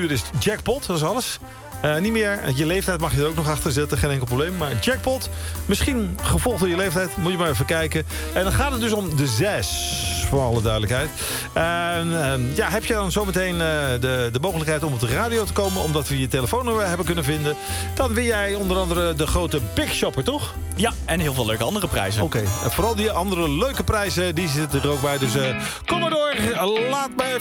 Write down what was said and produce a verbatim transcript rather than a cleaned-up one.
uur is jackpot, dat is alles. Uh, niet meer, je leeftijd mag je er ook nog achter zetten, geen enkel probleem. Maar jackpot, misschien gevolgd door je leeftijd, moet je maar even kijken. En dan gaat het dus om de zes, voor alle duidelijkheid. En uh, ja, heb je dan zometeen uh, de, de mogelijkheid om op de radio te komen, omdat we je telefoonnummer hebben kunnen vinden. Dan win jij onder andere de grote Big Shopper, toch? Ja, en heel veel leuke andere prijzen. Oké, okay. Vooral die andere leuke prijzen, die zitten er ook bij. Dus uh, kom maar door, laat mij even